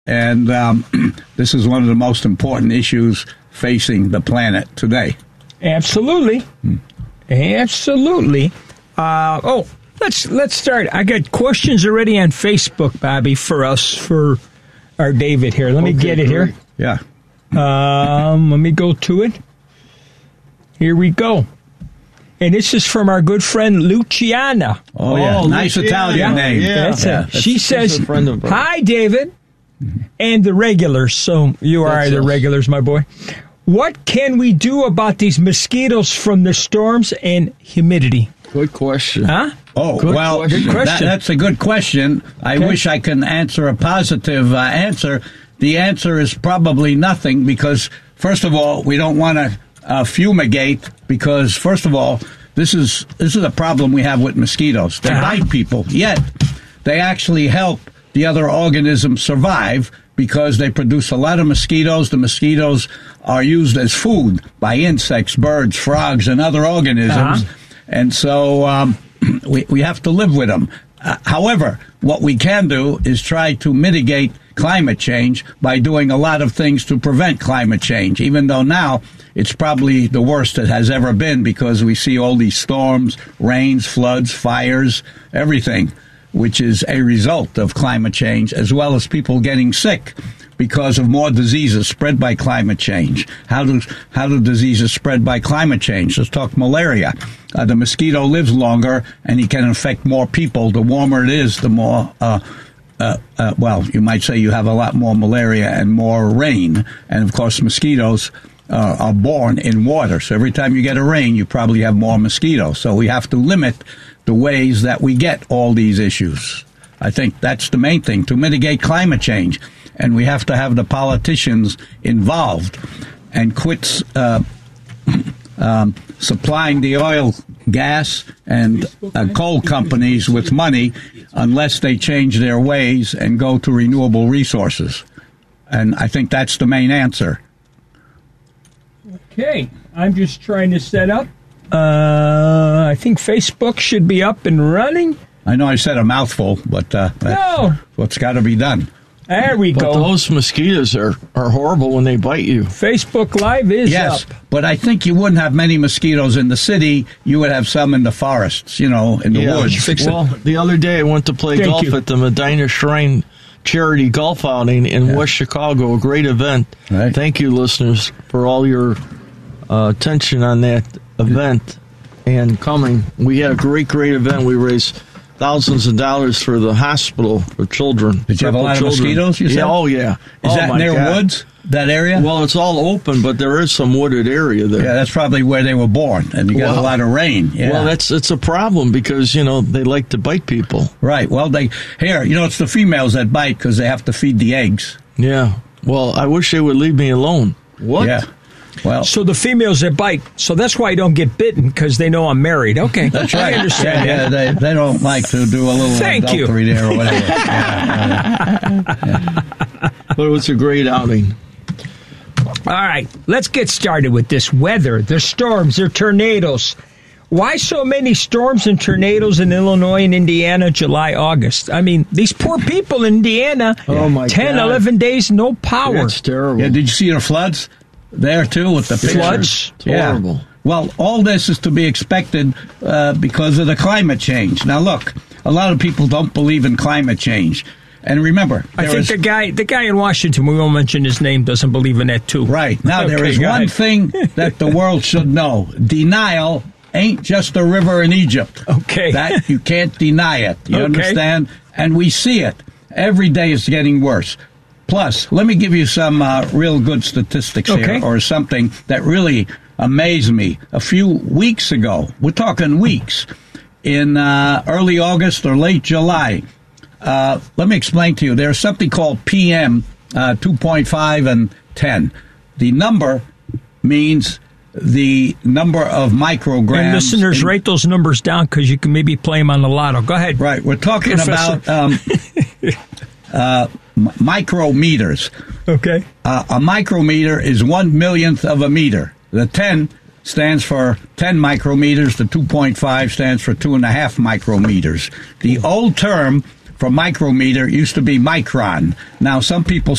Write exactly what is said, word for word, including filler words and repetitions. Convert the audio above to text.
And um, this is one of the most important issues facing the planet today. Absolutely. Hmm. Absolutely. Uh, oh, let's let's start. I got questions already on Facebook, Bobby, for us, for our David here. Let me okay, get it great. here. Yeah. Um, let me go to it. Here we go. And this is from our good friend Luciana. Oh, yeah. Oh, nice Luciana. Italian name. Yeah. That's yeah. it. That's, she says, hi, David, and the regulars. So you are the regulars, my boy. What can we do about these mosquitoes from the storms and humidity? Good question. Huh? Oh, good well, question. Good that, question. that's a good question. I okay. wish I could answer a positive uh, answer. The answer is probably nothing because, first of all, we don't want to uh, fumigate because, first of all, this is this is a problem we have with mosquitoes. They uh-huh. bite people, yet they actually help the other organisms survive because they produce a lot of mosquitoes. The mosquitoes are used as food by insects, birds, frogs, and other organisms. Uh-huh. And so um, we, we have to live with them. Uh, however, what we can do is try to mitigate climate change by doing a lot of things to prevent climate change, even though now it's probably the worst it has ever been because we see all these storms, rains, floods, fires, everything, which is a result of climate change, as well as people getting sick because of more diseases spread by climate change. How do how do diseases spread by climate change? Let's talk malaria. Uh, the mosquito lives longer, and he can infect more people. The warmer it is, the more, uh, uh, uh, well, you might say you have a lot more malaria and more rain. And, of course, mosquitoes uh, are born in water. So every time you get a rain, you probably have more mosquitoes. So we have to limit the ways that we get all these issues. I think that's the main thing, to mitigate climate change. And we have to have the politicians involved and quit uh, um, supplying the oil, gas, and uh, coal companies with money unless they change their ways and go to renewable resources. And I think that's the main answer. Okay. I'm just trying to set up. Uh, I think Facebook should be up and running. I know I said a mouthful, but uh, that's no. what's got to be done. There we but go. Those mosquitoes are, are horrible when they bite you. Facebook Live is yes, up. Yes, but I think you wouldn't have many mosquitoes in the city. You would have some in the forests, you know, in the yeah, woods. Fix well, it. The other day I went to play Thank golf you. at the Medina Shrine Charity Golf Outing in yeah. West Chicago. A great event. Right. Thank you, listeners, for all your uh, attention on that event and coming. We had a great, great event. We raised thousands of dollars for the hospital for children. Did you have a lot children. of mosquitoes, you said? Yeah, oh, yeah. Is oh, that near God. woods, that area? Well, it's all open, but there is some wooded area there. Yeah, that's probably where they were born, and you got well, a lot of rain. Yeah. Well, that's it's a problem because, you know, they like to bite people. Right. Well, they here, you know, it's the females that bite because they have to feed the eggs. Yeah. Well, I wish they would leave me alone. What? Yeah. Well, so the females that bite, so that's why I don't get bitten, because they know I'm married. Okay, that's right. I understand. Yeah, yeah, they they don't like to do a little Thank adultery you. there or whatever. yeah, uh, yeah. But it was a great outing. All right, let's get started with this weather, the storms, the tornadoes. Why so many storms and tornadoes in Illinois and Indiana, July, August? I mean, these poor people in Indiana, oh my ten, God. eleven days, no power. That's terrible. Yeah, did you see the floods? There, too, with the floods. Yeah. Horrible. Well, all this is to be expected uh, because of the climate change. Now, look, a lot of people don't believe in climate change. And remember, I think is, the guy the guy in Washington, we won't mention his name, doesn't believe in that, too. Right. Now, okay, there is one ahead. thing that the world should know. Denial ain't just a river in Egypt. Okay. That you can't deny it. You okay. understand? And we see it. Every day it's getting worse. Plus, let me give you some uh, real good statistics okay. here, or something that really amazed me. A few weeks ago, we're talking weeks, in uh, early August or late July, uh, let me explain to you. There's something called P M uh, two point five and ten. The number means the number of micrograms. And listeners, in, write those numbers down because you can maybe play them on the lotto. Go ahead. Right. We're talking Professor. about um, uh, micrometers. Okay. Uh, a micrometer is one millionth of a meter. The ten stands for ten micrometers. The two point five stands for two and a half micrometers. The old term for micrometer used to be micron. Now, some people